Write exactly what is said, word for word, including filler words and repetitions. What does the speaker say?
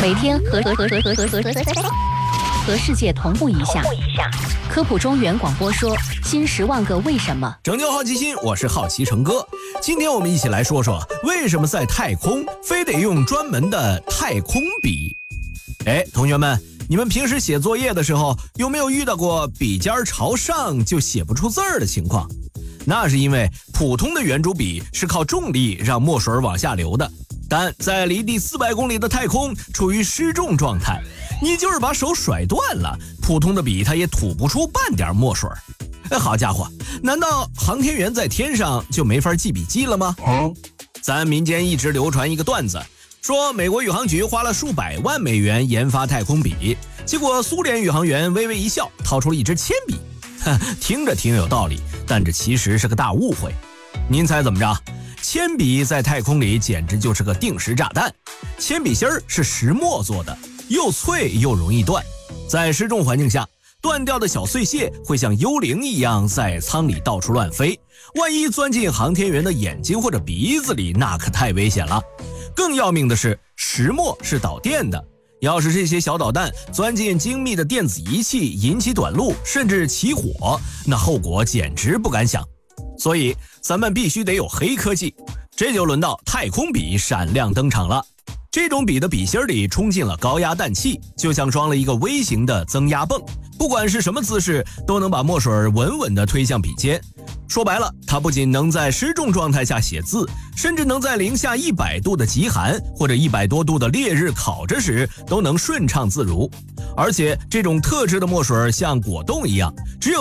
每天和和和和和和和和和世界同步一下。科普中原广播说新十万个为什么， 拯救好奇心，我是好奇成哥。今天我们一起来说说为什么在太空非得用专门的太空笔。哎，同学们，你们平时写作业的时候有没有遇到过笔尖朝上就写不出字儿的情况？那是因为普通的圆珠笔是靠重力让墨水往下流的，但在离地四百公里的太空处于失重状态，你就是把手甩断了，普通的笔它也吐不出半点墨水。哎，好家伙，难道航天员在天上就没法记笔记了吗？嗯，咱民间一直流传一个段子，说美国宇航局花了数百万美元研发太空笔，结果苏联宇航员微微一笑，掏出了一支铅笔。听着挺有道理，但这其实是个大误会。您猜怎么着？铅笔在太空里简直就是个定时炸弹。铅笔芯儿是石墨做的，又脆又容易断，在失重环境下，断掉的小碎屑会像幽灵一样在舱里到处乱飞，万一钻进航天员的眼睛或者鼻子里，那可太危险了。更要命的是，石墨是导电的，要是这些小导弹钻进精密的电子仪器，引起短路甚至起火，那后果简直不敢想。所以咱们必须得有黑科技，这就轮到太空笔闪亮登场了。这种笔的笔芯里充进了高压氮气，就像装了一个微型的增压泵，不管是什么姿势都能把墨水稳稳地推向笔尖。说白了，它不仅能在失重状态下写字，甚至能在零下一百度的极寒或者一百多度的烈日烤着时都能顺畅自如。而且这种特制的墨水像果冻一样，只有